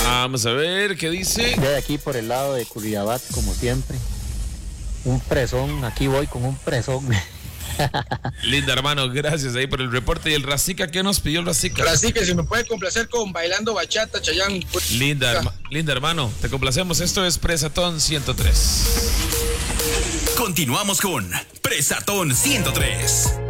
Vamos a ver qué dice. De aquí por el lado de Curridabat, como siempre. Un presón, aquí voy con un presón. Linda, hermano, gracias ahí por el reporte. ¿Y el Racica? ¿Qué nos pidió el Racica? Racica, si me puede complacer con Bailando Bachata, Chayán. Linda, hermano, te complacemos. Esto es Presatón 103. Continuamos con Presatón 103.